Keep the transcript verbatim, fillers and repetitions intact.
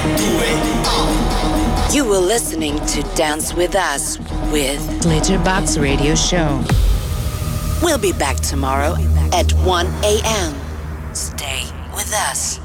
You were listening to Dance With Us with Glitterbox Radio Show. We'll be back tomorrow at one a.m. Stay with us.